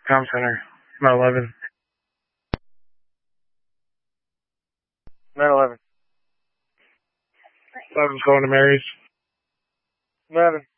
Com Center. 911. 911. 11's going to Mary's. 11.